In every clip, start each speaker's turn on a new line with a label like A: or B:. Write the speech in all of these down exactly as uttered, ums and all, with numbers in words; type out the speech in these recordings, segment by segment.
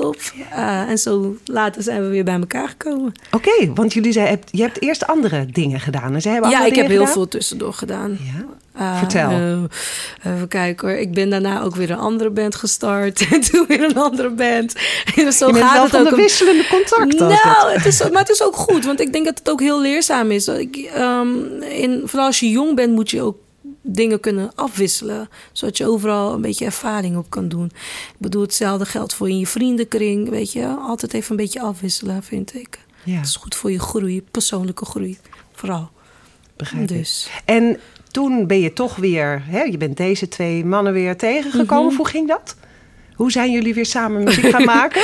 A: op. Uh, en zo later zijn we weer bij elkaar gekomen.
B: Oké, okay, want jullie zei, je hebt eerst andere dingen gedaan. En ze hebben
A: ja, ik heb
B: gedaan?
A: heel veel tussendoor gedaan.
B: Ja?
A: Uh,
B: Vertel.
A: Uh, even kijken hoor. Ik ben daarna ook weer een andere band gestart. En toen weer een andere band. En zo
B: je bent
A: gaat
B: wel
A: het
B: van
A: ook
B: de
A: een...
B: wisselende contacten.
A: Nou, het is, maar het is ook goed. Want ik denk dat het ook heel leerzaam is. Ik, um, in, vooral als je jong bent moet je ook dingen kunnen afwisselen. Zodat je overal een beetje ervaring op kan doen. Ik bedoel, hetzelfde geldt voor in je vriendenkring. Weet je, altijd even een beetje afwisselen, vind ik.
B: Ja.
A: Het is goed voor je groei, persoonlijke groei. Vooral.
B: Begrijp
A: dus.
B: ik. En toen ben je toch weer, hè, je bent deze twee mannen weer tegengekomen. Mm-hmm. Hoe ging dat? Hoe zijn jullie weer samen muziek gaan maken?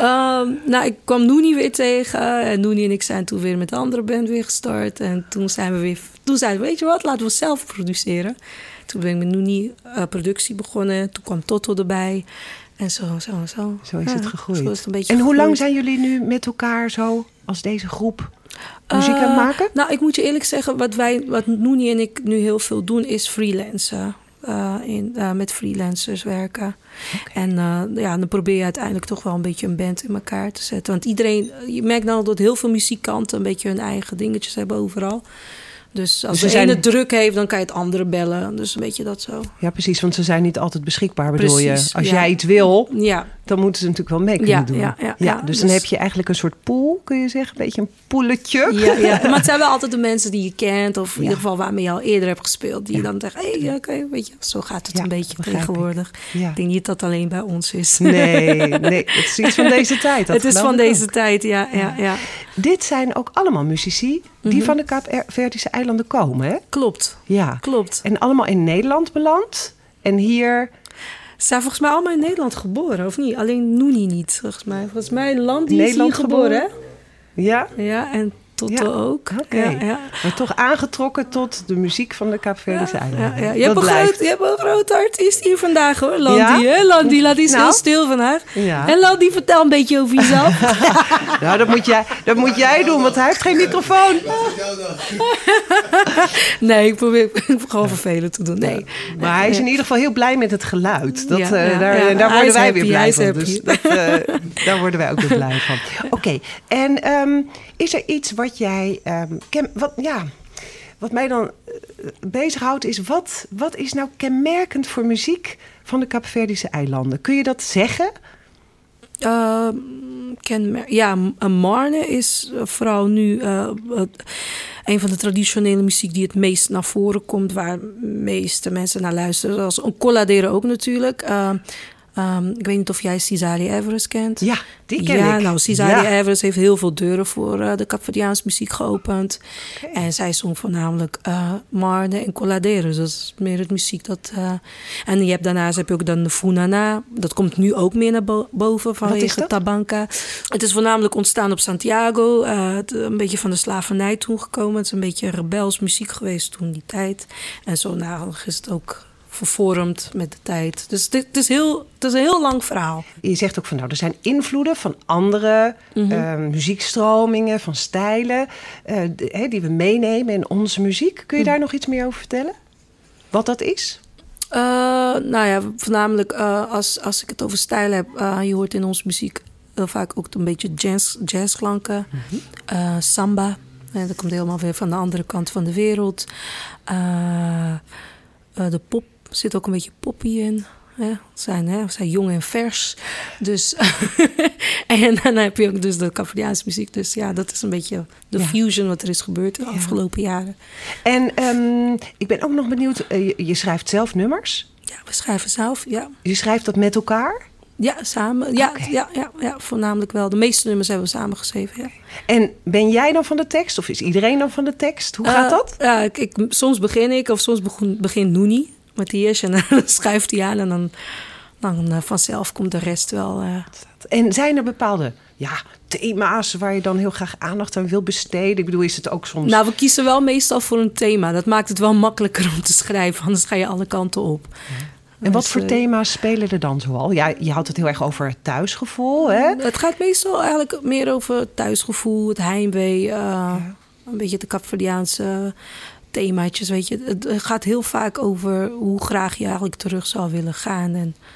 A: um, nou, ik kwam Noenie weer tegen. En Noenie en ik zijn toen weer met de andere band weer gestart. En toen zijn we weer... Toen zeiden we, weet je wat, laten we zelf produceren. Toen ben ik met Noenie uh, productie begonnen. Toen kwam Toto erbij. En zo, zo, zo.
B: Zo is
A: ja,
B: het gegroeid.
A: Zo is het een beetje
B: en hoe
A: gegroeid.
B: lang zijn jullie nu met elkaar zo als deze groep muziek aan het maken?
A: Uh, nou, ik moet je eerlijk zeggen, wat wij, wat Noenie en ik nu heel veel doen, is freelancen. Uh, in, uh, met freelancers werken. Okay. En uh, ja, dan probeer je uiteindelijk toch wel een beetje een band in elkaar te zetten. Want iedereen, je merkt nou dat heel veel muzikanten een beetje hun eigen dingetjes hebben overal. Dus als dus de ene zijn... druk heeft, dan kan je het andere bellen. Dus een beetje dat zo.
B: Ja, precies, want ze zijn niet altijd beschikbaar, bedoel
A: precies,
B: je. Als
A: ja.
B: jij iets wil,
A: ja.
B: dan moeten ze natuurlijk wel mee kunnen
A: ja,
B: doen.
A: Ja, ja, ja,
B: ja, dus, dus dan heb je eigenlijk een soort pool, kun je zeggen. Een beetje een poeletje.
A: Ja, ja. Maar het zijn wel altijd de mensen die je kent. Of in ja. ieder geval waarmee je al eerder hebt gespeeld. Die ja. dan zeggen, hé, hey, oké, okay, weet je. Zo gaat het ja, een beetje tegenwoordig. Ik. Ja. ik denk niet dat het alleen bij ons is.
B: Nee, nee, het is iets van deze tijd. Dat
A: het is van
B: ook.
A: deze tijd, ja, ja, ja.
B: Dit zijn ook allemaal muzici die mm-hmm. van de Kaapverdische eilanden komen, hè?
A: Klopt.
B: Ja,
A: klopt.
B: En allemaal in Nederland beland. En hier...
A: Ze zijn volgens mij allemaal in Nederland geboren, of niet? Alleen Noenie niet, volgens mij. Volgens mij Landi is hier geboren, hè?
B: Ja.
A: Ja, en Toto ja. ook.
B: Oké. Okay.
A: Ja, ja.
B: Maar toch aangetrokken tot de muziek van de Kaapverdische
A: ja,
B: eilanden.
A: Ja, ja. Je, hebt groot, je hebt een grote artiest hier vandaag, hoor. Landi, ja? hè? Landi, Landi is nou. heel stil vandaag. Ja. En Landi, vertel een beetje over jezelf.
B: Nou, dat moet, jij, dat moet jij doen, want hij heeft geen microfoon.
A: Nee, ik probeer gewoon vervelend te doen. Nee.
B: Maar hij is in ieder geval heel blij met het geluid. Dat, ja, uh,
A: ja,
B: daar,
A: ja.
B: daar worden wij
A: happy,
B: weer blij van.
A: Happy.
B: Dus dat, uh, daar worden wij ook weer blij van. Oké, okay. en um, is er iets wat jij... Um, ken, wat, ja, wat mij dan uh, bezighoudt is... Wat, wat is nou kenmerkend voor muziek van de Kaapverdische eilanden? Kun je dat zeggen?
A: Uh, kenmer- ja, Marne is vooral nu uh, een van de traditionele muziek die het meest naar voren komt, waar de meeste mensen naar luisteren. Zoals Coladeren ook natuurlijk. Uh, um, ik weet niet of jij Cesaria Everest kent.
B: Ja, die ken
A: ja,
B: ik.
A: Nou, Cesaria
B: ja.
A: Everest heeft heel veel deuren voor uh, de Kaapverdiaanse muziek geopend. Okay. En zij zong voornamelijk uh, Marne en Coladeren. Dus dat is meer het muziek dat... Uh, en je hebt, daarnaast heb je ook dan de Funana. Dat komt nu ook meer naar bo- boven vanwege Tabanka. Het is voornamelijk ontstaan op Santiago. Uh, het, een beetje van de slavernij toen gekomen. Het is een beetje rebels muziek geweest toen die tijd. En zo nou is het ook... vervormd met de tijd. Dus dit, het, is heel, het is een heel lang verhaal.
B: Je zegt ook van nou, er zijn invloeden van andere mm-hmm. uh, muziekstromingen, van stijlen, uh, de, he, die we meenemen in onze muziek. Kun je mm-hmm. daar nog iets meer over vertellen? Wat dat is?
A: Uh, nou ja, voornamelijk uh, als, als ik het over stijlen heb, uh, je hoort in onze muziek heel vaak ook een beetje jazz, jazzklanken, mm-hmm. uh, samba. En dat komt helemaal weer van de andere kant van de wereld. Uh, uh, de pop zit ook een beetje poppy in. Hè? We zijn, hè? We zijn jong en vers. Dus en dan heb je ook dus de Kaapverdiaanse muziek. Dus ja, dat is een beetje de ja. fusion wat er is gebeurd de ja. afgelopen jaren.
B: En um, ik ben ook nog benieuwd, uh, je, je schrijft zelf nummers?
A: Ja, we schrijven zelf, ja.
B: Je schrijft dat met elkaar?
A: Ja, samen. Ja,
B: okay.
A: ja, ja, ja, voornamelijk wel. De meeste nummers hebben we samen geschreven, ja.
B: En ben jij dan van de tekst? Of is iedereen dan van de tekst? Hoe gaat uh, dat?
A: Ja, ik, ik, soms begin ik of soms begin, begint Noenie met die eerst. En dan schrijft hij aan en dan, dan uh, vanzelf komt de rest wel. Uh...
B: En zijn er bepaalde ja, thema's waar je dan heel graag aandacht aan wil besteden? Ik bedoel, is het ook soms...
A: Nou, we kiezen wel meestal voor een thema. Dat maakt het wel makkelijker om te schrijven. Anders ga je alle kanten op.
B: Ja. En wat voor thema's spelen er dan zoal? Ja, je houdt het heel erg over thuisgevoel, hè?
A: Het gaat meestal eigenlijk meer over thuisgevoel, het heimwee. Uh, ja. Een beetje de Kaapverdiaanse themaatjes, weet je. Het gaat heel vaak over hoe graag je eigenlijk terug zou willen gaan. En,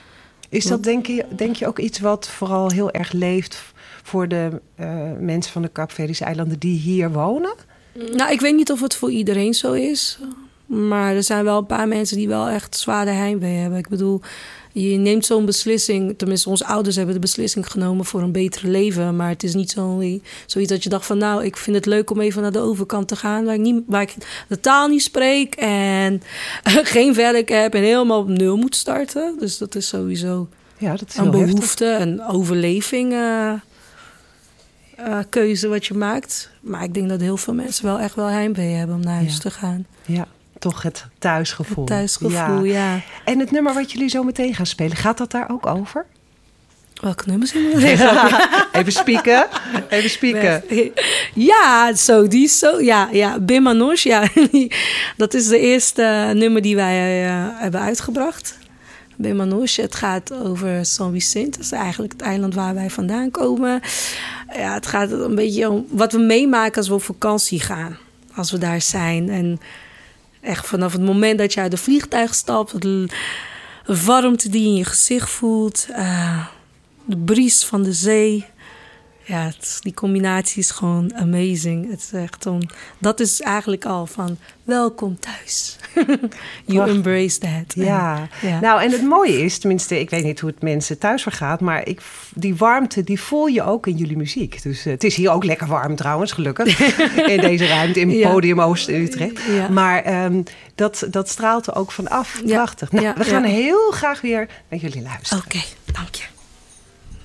B: Is dat denk je, denk je ook iets wat vooral heel erg leeft voor de uh, mensen van de Kaapverdische eilanden die hier wonen?
A: Nou, ik weet niet of het voor iedereen zo is. Maar er zijn wel een paar mensen die wel echt zware heimwee hebben. Ik bedoel, je neemt zo'n beslissing. Tenminste, onze ouders hebben de beslissing genomen voor een beter leven. Maar het is niet zo, zoiets dat je dacht van... nou, ik vind het leuk om even naar de overkant te gaan... waar ik, niet, waar ik de taal niet spreek en geen werk heb... en helemaal op nul moet starten. Dus dat is sowieso
B: ja, dat is
A: een
B: heel
A: behoefte,
B: heftig.
A: een overleving... Uh, uh, keuze wat je maakt. Maar ik denk dat heel veel mensen wel echt wel heimwee hebben om naar huis
B: ja.
A: te gaan.
B: Ja. Toch het thuisgevoel.
A: Het thuisgevoel, ja. ja.
B: En het nummer wat jullie zo meteen gaan spelen, gaat dat daar ook over?
A: Welke nummers zijn er?
B: Even spieken. Even spieken.
A: Ja, zo, die is zo. Ja, ja, Bim Manouche, ja. Dat is de eerste nummer die wij uh, hebben uitgebracht. Bim Manouche, het gaat over San Vicente. Dat is eigenlijk het eiland waar wij vandaan komen. Ja, het gaat een beetje om wat we meemaken als we op vakantie gaan. Als we daar zijn. En echt vanaf het moment dat je uit de vliegtuig stapt... de warmte die je in je gezicht voelt... Uh, de bries van de zee... Ja, het, die combinatie is gewoon amazing. Het is echt on, dat is eigenlijk al van welkom thuis. You Wacht. Embrace that.
B: Ja. En, ja, nou en het mooie is, tenminste, ik weet niet hoe het mensen thuis vergaat, maar ik, die warmte die voel je ook in jullie muziek. Dus uh, het is hier ook lekker warm trouwens, gelukkig. In deze ruimte, in ja. Podium Oost in Utrecht. Ja. Maar um, dat, dat straalt er ook van af. Ja. Prachtig. Nou, ja. we gaan ja. heel graag weer naar jullie luisteren.
A: Oké, okay, dank je.